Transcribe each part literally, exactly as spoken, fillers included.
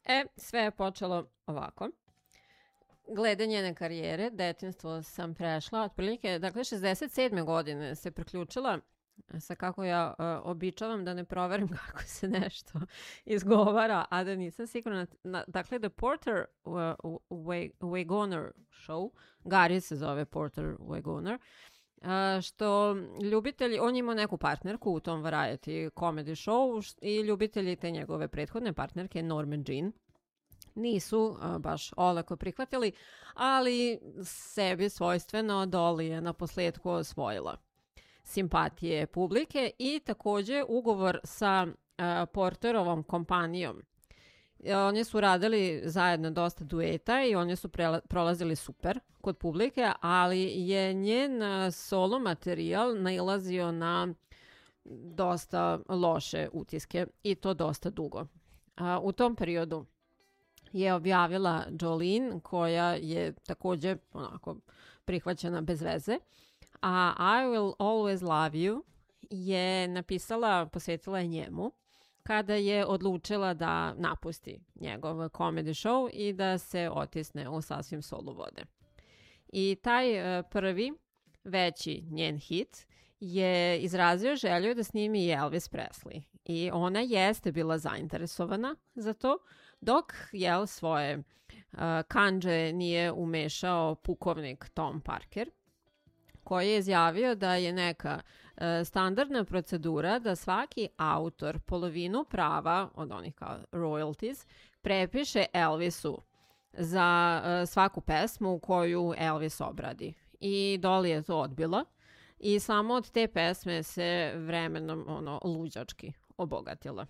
E, sve je počelo ovako. Glede njene karijere, detinjstvo sam prešla otprilike, dakle šezdeset sedme godine se priključila sa kako ja uh, običavam da ne proverim kako se nešto izgovara, a da nisam sigurna. Na, dakle, The Porter uh, Wagoner Show, Gary se zove Porter Wagoner, uh, što ljubitelji, on ima neku partnerku u tom variety comedy show i ljubitelji te njegove prethodne partnerke Norma Jean nisu uh, baš olako prihvatili, ali sebi svojstveno Dolly je na posledku osvojila simpatije publike i takođe ugovor sa uh, Porterovom kompanijom. Oni su radili zajedno dosta dueta i oni su prela- prolazili super kod publike, ali je njen uh, solo materijal nailazio na dosta loše utiske i to dosta dugo. Uh, u tom periodu je objavila Jolene, koja je takođe onako prihvaćena bez veze, a I Will Always Love You je napisala, posvetila je njemu, kada je odlučila da napusti njegov comedy show i da se otisne u sasvim solo vode. I taj uh, prvi, veći njen hit je izrazio želju da snimi i Elvis Presley. I ona jeste bila zainteresovana za to, dok jel svoje uh, kandže nije umešao pukovnik Tom Parker, koji je izjavio da je neka uh, standardna procedura da svaki autor polovinu prava od onih kao royalties prepiše Elvisu za uh, svaku pesmu koju Elvis obradi. I Dolly je to odbila i samo od te pesme se vremenom ono luđački obogatila.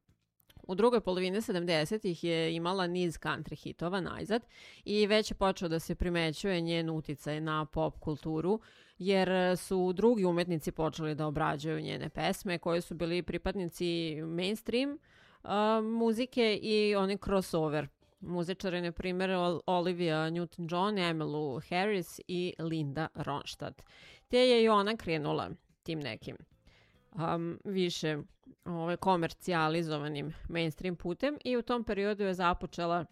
U drugoj polovini sedamdesetih je imala niz country hitova najzad i već je počeo da se primećuje njen uticaj na pop kulturu, jer su drugi umetnici počeli da obrađuju njene pesme koji su bili pripadnici mainstream uh, muzike i oni crossover muzičari, na primjer Olivia Newton-John, Emmylou Harris i Linda Ronstadt. Te je i ona krenula tim nekim um, više ove, komercijalizovanim mainstream putem i u tom periodu je započela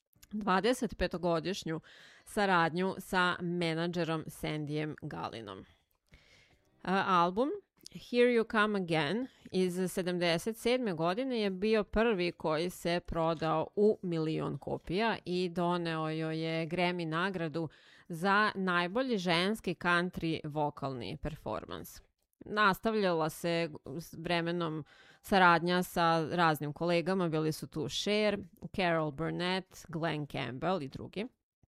dvadesetpetogodišnju saradnju sa menadžerom Sandyjem Gallinom. Uh, album Here You Come Again iz sedamdeset sedme godine je bio prvi koji se prodao u milion kopija i doneo joj je Grammy nagradu za najbolji ženski country vokalni performans. Nastavljala se s vremenom saradnja sa raznim kolegama, bili su tu Cher, Carol Burnett, Glenn Campbell i drugi.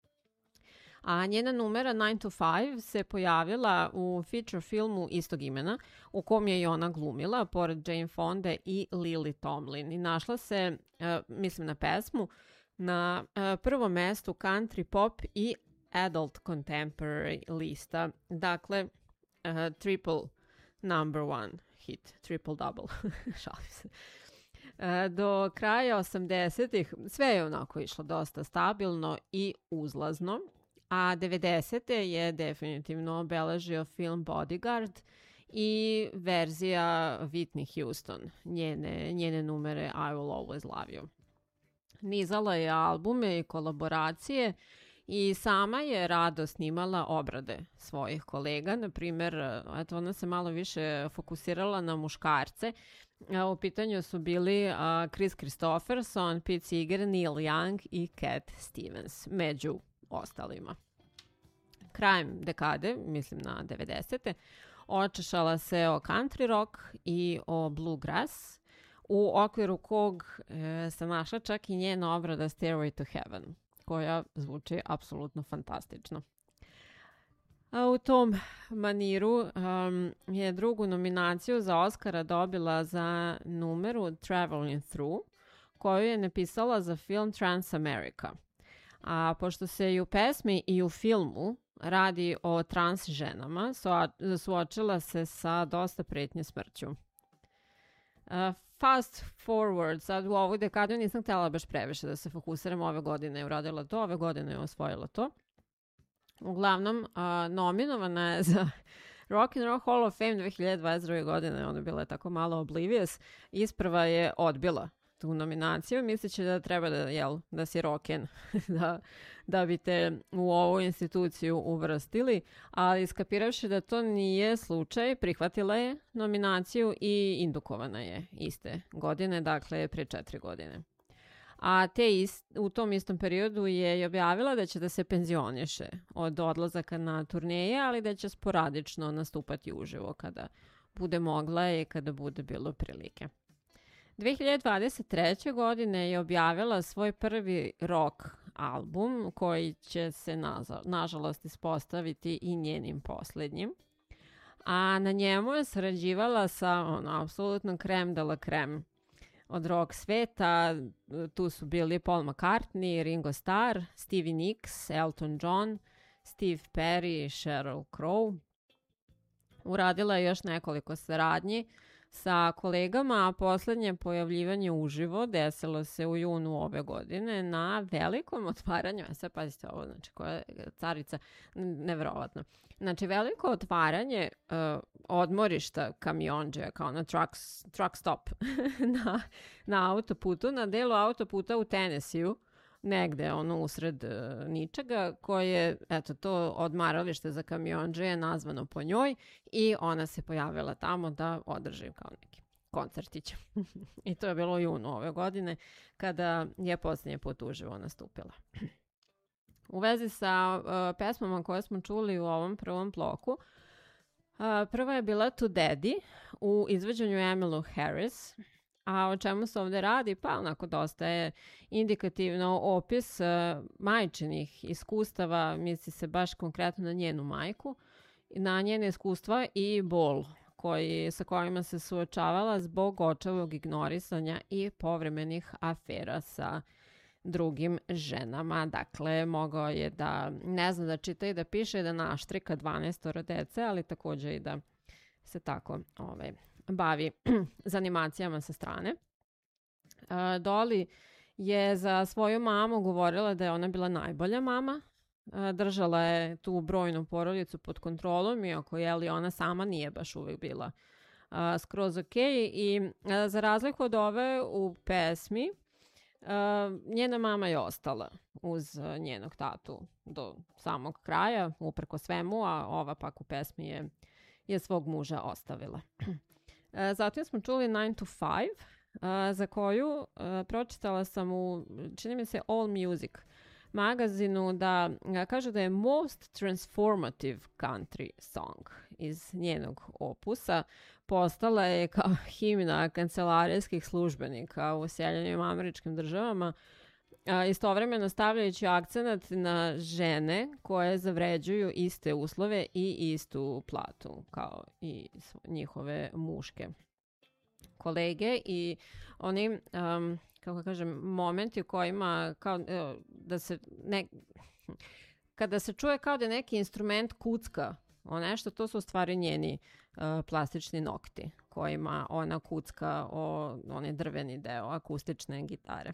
A njena numera nine to five se pojavila u feature filmu istog imena, u kom je i ona glumila, pored Jane Fonde i Lily Tomlin. I našla se, uh, mislim na pesmu, na uh, prvom mestu country pop i adult contemporary lista. Dakle, uh, triple number one hit, triple double, šalim se. Uh, do kraja osamdesetih sve je onako išlo dosta stabilno i uzlazno, a devedesete je definitivno obeležio film Bodyguard i verzija Whitney Houston, njene, njene numere I Will Always Love You. Nizala je albume i kolaboracije i sama je rado snimala obrade svojih kolega. Na primjer, eto, ona se malo više fokusirala na muškarce. U pitanju su bili Chris Christopherson, Pete Seeger, Neil Young i Cat Stevens, među ostalima. Krajem dekade, mislim na devedesete, očešala se o country rock i o bluegrass, u okviru kog e, se našla čak i njena obrada Stairway to Heaven, koja zvuči apsolutno fantastično. A u tom maniru um, je drugu nominaciju za Oscara dobila za numeru Traveling Through, koju je napisala za film Transamerica. A pošto se i u pesmi i u filmu radi o trans ženama, suočila se sa dosta pretnje smrću. Uh, fast forward, sad u ovoj dekadu nisam htjela baš previše da se fokusiram, ove godine je uradila to, ove godine je osvojila to. Uglavnom, uh, nominovana je za Rock and Roll Hall of Fame dve hiljade dvadeset druge godine, ona bila je tako malo oblivious, isprva je odbila tu nominaciju, misleći da treba da, jel, da si roken, da, da bi te u ovu instituciju uvrstili, ali iskapiravši da to nije slučaj, prihvatila je nominaciju i indukovana je iste godine, dakle pre četiri godine. A te ist, u tom istom periodu je i objavila da će da se penzioniše od odlazaka na turneje, ali da će sporadično nastupati uživo kada bude mogla i kada bude bilo prilike. dve hiljade dvadeset treće. godine je objavila svoj prvi rock album koji će se naza, nažalost ispostaviti i njenim posljednjim. A na njemu je sarađivala sa ono, apsolutno krem de la krem od rock sveta. Tu su bili Paul McCartney, Ringo Starr, Stevie Nicks, Elton John, Steve Perry, Sheryl Crow. Uradila je još nekoliko saradnji sa kolegama, a posljednje pojavljivanje uživo desilo se u junu ove godine na velikom otvaranju, a sad pazite ovo, znači koja je carica, nevjerovatno. Znači veliko otvaranje uh, odmorišta kamionđe, kao na truck, truck stop na, na autoputu, na delu autoputa u Tennesseeu, negde ono usred uh, ničega, koje, eto, to odmaralište za kamionđe je nazvano po njoj i ona se pojavila tamo da održi kao neki koncertić. I to je bilo u junu ove godine kada je posljednji put uživo nastupila. U vezi sa uh, pesmama koje smo čuli u ovom prvom bloku, uh, prva je bila To Daddy u izvođenju Emmylou Harris. A o čemu se ovdje radi? Pa onako dosta je indikativno opis uh, majčinih iskustava, misli se baš konkretno na njenu majku, na njene iskustva i bol koji, sa kojima se suočavala zbog očevog ignorisanja i povremenih afera sa drugim ženama. Dakle, mogao je da ne zna da čita i da piše i da naštrika dvanaestoro dece, ali također i da se tako ovaj, bavi zanimacijama sa strane. Uh, Dolly je za svoju mamu govorila da je ona bila najbolja mama. Uh, držala je tu brojnu porodicu pod kontrolom, iako je li ona sama nije baš uvijek bila uh, skroz ok. I uh, za razliku od ove u pesmi, uh, njena mama je ostala uz uh, njenog tatu do samog kraja, uprko svemu, a ova pak u pesmi je, je svog muža ostavila. Zatim smo čuli nine to five, za koju pročitala sam u, čini mi se, All Music magazinu, da kaže da je most transformative country song iz njenog opusa. Postala je kao himna kancelarijskih službenika u Sjedinjenim Američkim Državama, istovremeno stavljajući akcenat na žene koje zavređuju iste uslove i istu platu kao i njihove muške kolege. I oni, um, kako kažem, momenti u kojima kao, da se ne, kada se čuje kao da neki instrument kucka o nešto, to su u stvari njeni uh, plastični nokti kojima ona kucka o onaj drveni deo akustične gitare.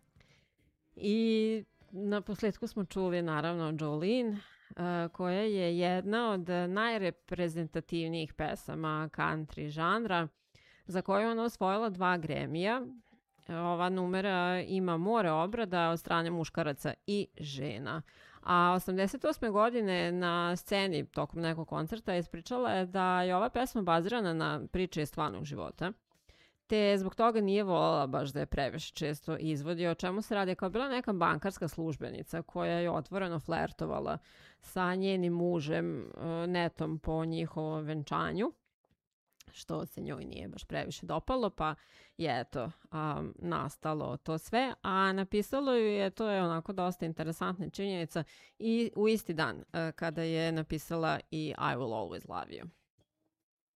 I na posljedku smo čuli naravno Jolene, uh, koja je jedna od najreprezentativnijih pesama country žanra, za koju ona osvojila dva Grammy-a. Ova numera ima more obrada od strane muškaraca i žena. A osamdeset osme godine na sceni tokom nekog koncerta ispričala je da je ova pesma bazirana na priče iz stvarnog života, te zbog toga nije voljela baš da je previše često izvodi. O čemu se radi? Kao bila neka bankarska službenica koja je otvoreno flertovala sa njenim mužem netom po njihovom venčanju, što se njoj nije baš previše dopalo, pa je eto um, nastalo to sve. A napisalo ju je, to je onako dosta interesantna činjenica, i u isti dan uh, kada je napisala i I Will Always Love You.